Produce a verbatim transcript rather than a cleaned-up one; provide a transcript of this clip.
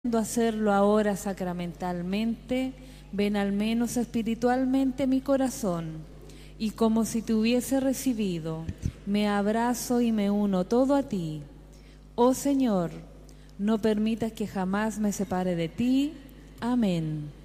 hacerlo ahora sacramentalmente, ven al menos espiritualmente mi corazón, y como si te hubiese recibido, me abrazo y me uno todo a ti. Oh Señor, no permitas que jamás me separe de ti. Amén.